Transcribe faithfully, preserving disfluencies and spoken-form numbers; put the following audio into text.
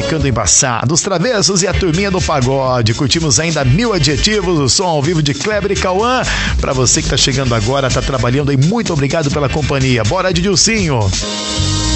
ficando embaçado. Os Travessos e a turminha do pagode. Curtimos ainda Mil Adjetivos, o som ao vivo de Kleber e Cauã. Pra você que tá chegando agora, tá trabalhando aí, muito obrigado pela companhia. Bora de Dilcinho.